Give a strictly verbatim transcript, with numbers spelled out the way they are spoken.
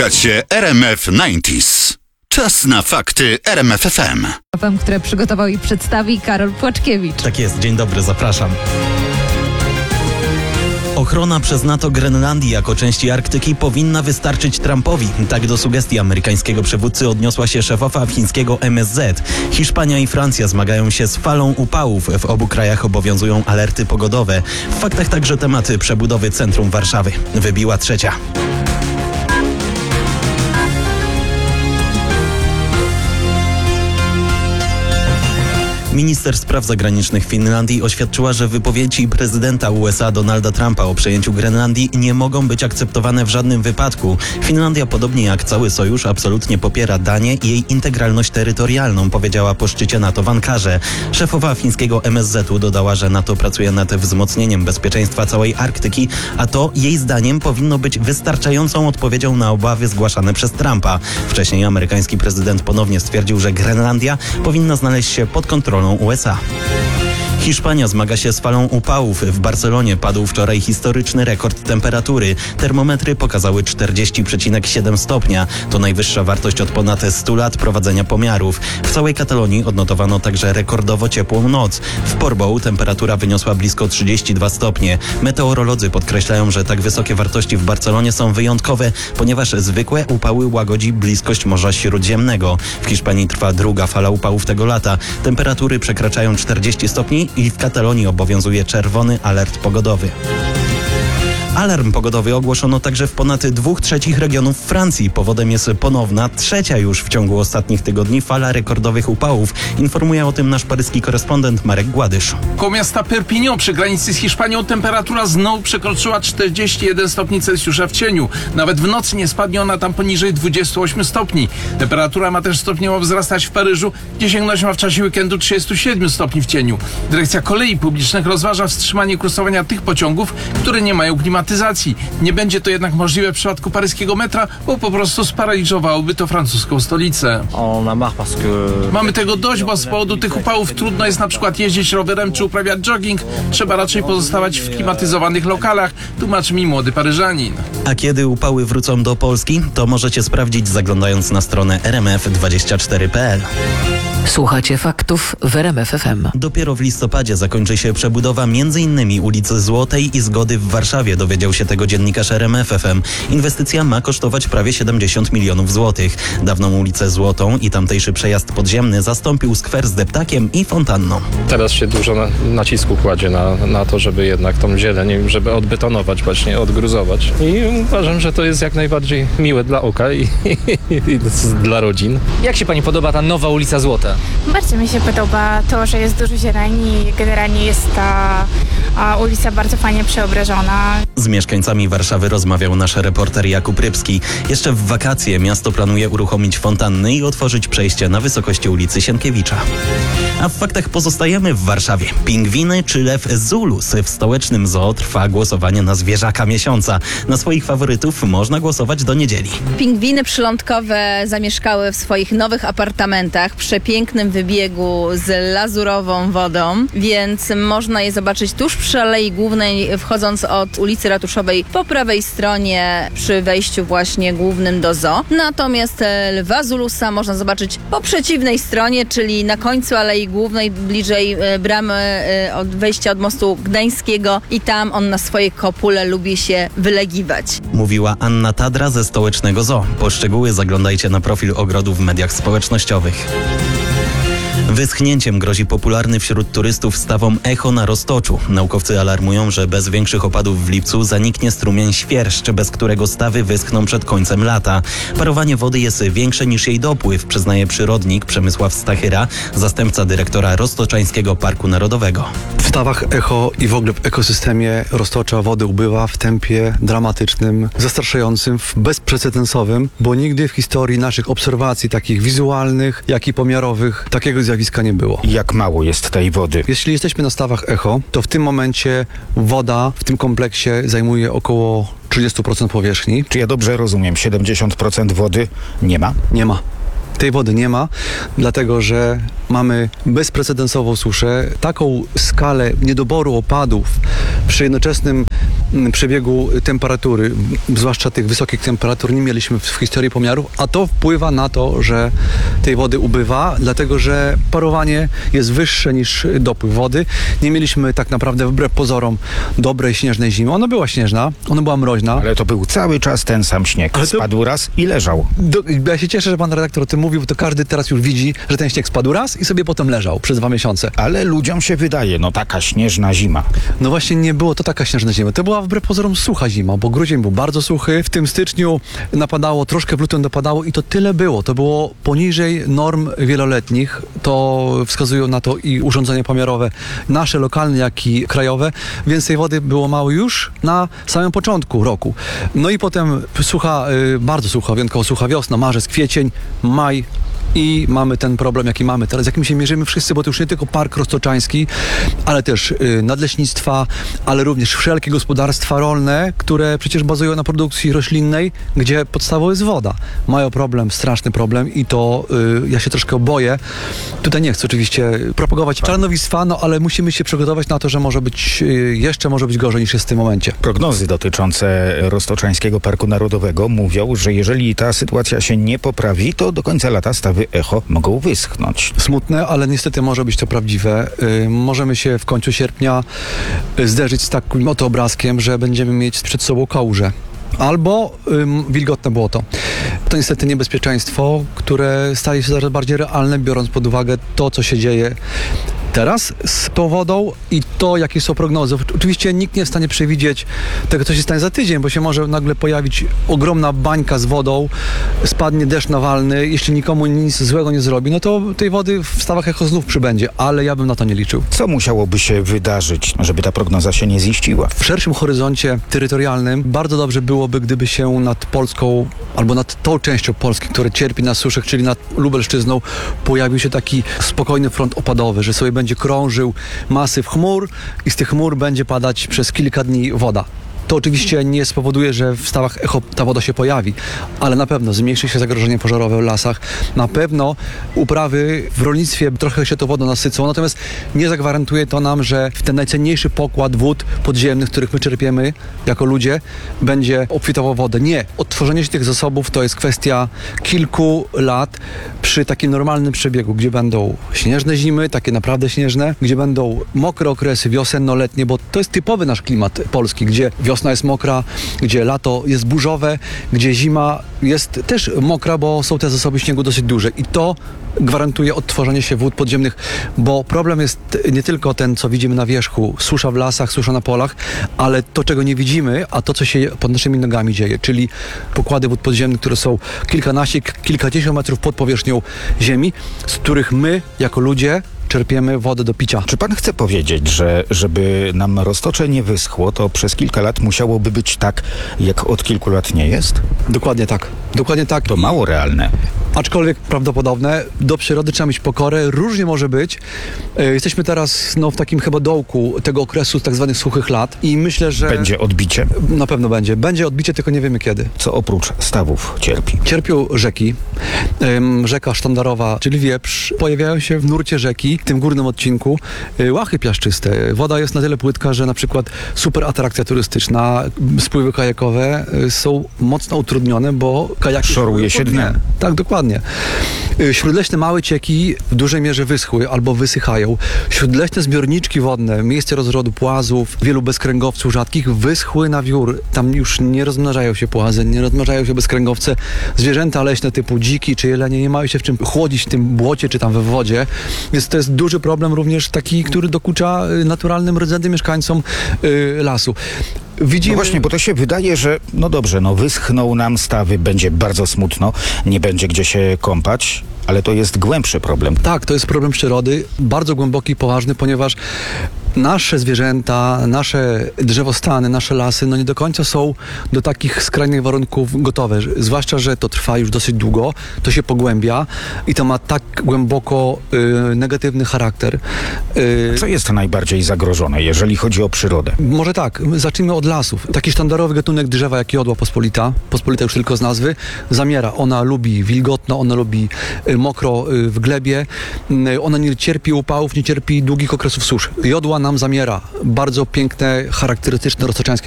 Słuchacie R M F dziewięćdziesiąt. Czas na fakty R M F F M. które przygotował i przedstawi Karol Płaczkiewicz. Tak jest, dzień dobry, zapraszam. Ochrona przez NATO Grenlandii jako części Arktyki powinna wystarczyć Trumpowi. Tak do sugestii amerykańskiego przywódcy odniosła się szefowa fińskiego M S Z. Hiszpania i Francja zmagają się z falą upałów. W obu krajach obowiązują alerty pogodowe. W faktach także temat przebudowy centrum Warszawy. Wybiła trzecia. Minister spraw zagranicznych Finlandii oświadczyła, że wypowiedzi prezydenta U S A Donalda Trumpa o przejęciu Grenlandii nie mogą być akceptowane w żadnym wypadku. Finlandia, podobnie jak cały sojusz, absolutnie popiera Danię i jej integralność terytorialną, powiedziała po szczycie NATO w Ankarze. Szefowa fińskiego M S Z-u dodała, że NATO pracuje nad wzmocnieniem bezpieczeństwa całej Arktyki, a to jej zdaniem powinno być wystarczającą odpowiedzią na obawy zgłaszane przez Trumpa. Wcześniej amerykański prezydent ponownie stwierdził, że Grenlandia powinna znaleźć się pod kontrolą U S A. Hiszpania zmaga się z falą upałów. W Barcelonie padł wczoraj historyczny rekord temperatury. Termometry pokazały czterdzieści przecinek siedem stopnia. To najwyższa wartość od ponad stu lat prowadzenia pomiarów. W całej Katalonii odnotowano także rekordowo ciepłą noc. W Portbou temperatura wyniosła blisko trzydzieści dwa stopnie. Meteorolodzy podkreślają, że tak wysokie wartości w Barcelonie są wyjątkowe, ponieważ zwykłe upały łagodzi bliskość Morza Śródziemnego. W Hiszpanii trwa druga fala upałów tego lata. Temperatury przekraczają czterdzieści stopni i w Katalonii obowiązuje czerwony alert pogodowy. Alarm pogodowy ogłoszono także w ponad dwóch trzecich regionów Francji. Powodem jest ponowna, trzecia już w ciągu ostatnich tygodni fala rekordowych upałów. Informuje o tym nasz paryski korespondent Marek Gładysz. Koło miasta Perpignan przy granicy z Hiszpanią temperatura znowu przekroczyła czterdzieści jeden stopni Celsjusza w cieniu. Nawet w nocy nie spadnie ona tam poniżej dwudziestu ośmiu stopni. Temperatura ma też stopniowo wzrastać w Paryżu, gdzie sięgnąć ma w czasie weekendu trzydziestu siedmiu stopni w cieniu. Dyrekcja Kolei Publicznych rozważa wstrzymanie kursowania tych pociągów, które nie mają klimatu. Nie będzie to jednak możliwe w przypadku paryskiego metra, bo po prostu sparaliżowałoby to francuską stolicę. Mamy tego dość, bo z powodu tych upałów trudno jest na przykład jeździć rowerem czy uprawiać jogging. Trzeba raczej pozostawać w klimatyzowanych lokalach, tłumaczy mi młody Paryżanin. A kiedy upały wrócą do Polski, to możecie sprawdzić zaglądając na stronę R M F dwadzieścia cztery kropka p l. Słuchacie faktów w R M F F M. Dopiero w listopadzie zakończy się przebudowa między innymi ulicy Złotej i Zgody w Warszawie, dowiedział się tego dziennikarz R M F F M. Inwestycja ma kosztować prawie siedemdziesiąt milionów złotych. Dawną ulicę Złotą i tamtejszy przejazd podziemny zastąpił skwer z deptakiem i fontanną. Teraz się dużo na, nacisku kładzie na, na to, żeby jednak tą zieleń, żeby odbetonować właśnie, odgruzować. I uważam, że to jest jak najbardziej miłe dla oka i, i, i dla rodzin. Jak się pani podoba ta nowa ulica Złota? Bardzo mi się podoba to, że jest dużo zieleni i generalnie jest ta a, ulica bardzo fajnie przeobrażona. Z mieszkańcami Warszawy rozmawiał nasz reporter Jakub Rybski. Jeszcze w wakacje miasto planuje uruchomić fontanny i otworzyć przejście na wysokości ulicy Sienkiewicza. A w faktach pozostajemy w Warszawie. Pingwiny czy lew Zulus? W stołecznym zoo trwa głosowanie na zwierzaka miesiąca. Na swoich faworytów można głosować do niedzieli. Pingwiny przylądkowe zamieszkały w swoich nowych apartamentach przy pięknym wybiegu z lazurową wodą, więc można je zobaczyć tuż przy Alei Głównej, wchodząc od ulicy Ratuszowej po prawej stronie przy wejściu właśnie głównym do zoo. Natomiast lwa Zulusa można zobaczyć po przeciwnej stronie, czyli na końcu Alei Głównej, bliżej bramy od wejścia od mostu gdańskiego i tam on na swojej kopule lubi się wylegiwać. Mówiła Anna Tadra ze stołecznego zoo. Po szczegóły zaglądajcie na profil ogrodu w mediach społecznościowych. Wyschnięciem grozi popularny wśród turystów stawom Echo na Roztoczu. Naukowcy alarmują, że bez większych opadów w lipcu zaniknie strumień Świerszcz, bez którego stawy wyschną przed końcem lata. Parowanie wody jest większe niż jej dopływ, przyznaje przyrodnik Przemysław Stachyra, zastępca dyrektora Roztoczańskiego Parku Narodowego. W stawach Echo i w ogóle w ekosystemie Roztocza wody ubywa w tempie dramatycznym, zastraszającym, bezprecedensowym, bo nigdy w historii naszych obserwacji takich wizualnych, jak i pomiarowych takiego zjawiska nie było. Jak mało jest tej wody? Jeśli jesteśmy na stawach Echo, to w tym momencie woda w tym kompleksie zajmuje około trzydzieści procent powierzchni. Czy ja dobrze rozumiem, siedemdziesiąt procent wody nie ma? Nie ma. Tej wody nie ma, dlatego że mamy bezprecedensową suszę, taką skalę niedoboru opadów przy jednoczesnym przebiegu temperatury, zwłaszcza tych wysokich temperatur, nie mieliśmy w historii pomiarów, a to wpływa na to, że tej wody ubywa, dlatego że parowanie jest wyższe niż dopływ wody. Nie mieliśmy tak naprawdę wbrew pozorom dobrej śnieżnej zimy. Ona była śnieżna, ona była mroźna. Ale to był cały czas ten sam śnieg. Ale to- Spadł raz i leżał. Do, ja się cieszę, że pan redaktor o tym mówił, bo to każdy teraz już widzi, że ten śnieg spadł raz i sobie potem leżał przez dwa miesiące. Ale ludziom się wydaje, no taka śnieżna zima. No właśnie nie było to taka śnieżna zima. To była wbrew pozorom sucha zima, bo grudzień był bardzo suchy. W tym styczniu napadało, troszkę w lutym dopadało i to tyle było. To było poniżej norm wieloletnich. To wskazują na to i urządzenia pomiarowe, nasze lokalne, jak i krajowe. Więc tej wody było mało już na samym początku roku. No i potem sucha, y, bardzo sucha, wyjątkowo sucha wiosna, marzec, kwiecień, maj. I mamy ten problem, jaki mamy teraz, z jakim się mierzymy wszyscy, bo to już nie tylko Park Roztoczański, ale też y, nadleśnictwa, ale również wszelkie gospodarstwa rolne, które przecież bazują na produkcji roślinnej, gdzie podstawą jest woda. Mają problem, straszny problem i to y, ja się troszkę boję. Tutaj nie chcę oczywiście propagować czarnowictwa, no ale musimy się przygotować na to, że może być, y, jeszcze może być gorzej niż jest w tym momencie. Prognozy dotyczące Roztoczańskiego Parku Narodowego mówią, że jeżeli ta sytuacja się nie poprawi, to do końca lata stawy Echo mogą wyschnąć. Smutne, ale niestety może być to prawdziwe. Y, możemy się w końcu sierpnia y, zderzyć z takim oto obrazkiem, że będziemy mieć przed sobą kałużę. Albo ym, wilgotne błoto. To niestety niebezpieczeństwo, które staje się coraz bardziej realne, biorąc pod uwagę to, co się dzieje teraz z tą wodą i to, jakie są prognozy. Oczywiście nikt nie jest w stanie przewidzieć tego, co się stanie za tydzień, bo się może nagle pojawić ogromna bańka z wodą, spadnie deszcz nawalny, jeśli nikomu nic złego nie zrobi, no to tej wody w stawach Echo znów przybędzie, ale ja bym na to nie liczył. Co musiałoby się wydarzyć, żeby ta prognoza się nie ziściła? W szerszym horyzoncie terytorialnym bardzo dobrze byłoby, gdyby się nad Polską, albo nad tą częścią Polski, która cierpi na suszach, czyli nad Lubelszczyzną, pojawił się taki spokojny front opadowy, że sobie będzie krążył masyw chmur i z tych chmur będzie padać przez kilka dni woda. To oczywiście nie spowoduje, że w stawach Echo ta woda się pojawi, ale na pewno zmniejszy się zagrożenie pożarowe w lasach. Na pewno uprawy w rolnictwie trochę się tą wodą nasycą, natomiast nie zagwarantuje to nam, że w ten najcenniejszy pokład wód podziemnych, których my czerpiemy jako ludzie, będzie obfitował wodę. Nie. Odtworzenie się tych zasobów to jest kwestia kilku lat przy takim normalnym przebiegu, gdzie będą śnieżne zimy, takie naprawdę śnieżne, gdzie będą mokre okresy wiosenno-letnie, bo to jest typowy nasz klimat polski, gdzie wiosna jest mokra, gdzie lato jest burzowe, gdzie zima jest też mokra, bo są te zasoby śniegu dosyć duże i to gwarantuje odtworzenie się wód podziemnych, bo problem jest nie tylko ten, co widzimy na wierzchu, susza w lasach, susza na polach, ale to, czego nie widzimy, a to, co się pod naszymi nogami dzieje, czyli pokłady wód podziemnych, które są kilkanaście, kilkadziesiąt metrów pod powierzchnią ziemi, z których my, jako ludzie, czerpiemy wodę do picia. Czy pan chce powiedzieć, że żeby nam Roztocze nie wyschło, to przez kilka lat musiałoby być tak, jak od kilku lat nie jest? Dokładnie tak. Dokładnie tak. To mało realne. Aczkolwiek prawdopodobne. Do przyrody trzeba mieć pokorę. Różnie może być. E, Jesteśmy teraz no, w takim chyba dołku tego okresu tak zwanych suchych lat i myślę, że... Będzie odbicie? Na pewno będzie. Będzie odbicie, tylko nie wiemy kiedy. Co oprócz stawów cierpi? Cierpią rzeki. Ym, rzeka sztandarowa, czyli Wieprz. Pojawiają się w nurcie rzeki, w tym górnym odcinku, y, łachy piaszczyste. Woda jest na tyle płytka, że na przykład super atrakcja turystyczna, spływy kajakowe y, są mocno utrudnione, bo kajaki... Szoruje się dnem. Tak, dokładnie. Y, Śródleśne małe cieki w dużej mierze wyschły albo wysychają. Śródleśne zbiorniczki wodne, miejsce rozrodu płazów, wielu bezkręgowców rzadkich wyschły na wiór. Tam już nie rozmnażają się płazy, nie rozmnażają się bezkręgowce. Zwierzęta leśne typu dziki czy jelenie nie mają się w czym chłodzić w tym błocie czy tam we wodzie. Więc to jest duży problem również taki, który dokucza y, naturalnym, rdzennym mieszkańcom y, lasu. Widzimy... No właśnie, bo to się wydaje, że no dobrze, no wyschną nam stawy, będzie bardzo smutno, nie będzie gdzie się kąpać, ale to jest głębszy problem. Tak, to jest problem przyrody, bardzo głęboki i poważny, ponieważ nasze zwierzęta, nasze drzewostany, nasze lasy, no nie do końca są do takich skrajnych warunków gotowe. Zwłaszcza, że to trwa już dosyć długo, to się pogłębia i to ma tak głęboko y, negatywny charakter. Y, Co jest najbardziej zagrożone, jeżeli chodzi o przyrodę? Może tak, zacznijmy od lasów. Taki sztandarowy gatunek drzewa jak jodła pospolita, pospolita już tylko z nazwy, zamiera. Ona lubi wilgotno, ona lubi y, mokro y, w glebie, y, ona nie cierpi upałów, nie cierpi długich okresów susz. Jodła nam zamiera. Bardzo piękne, charakterystyczne roztoczańskie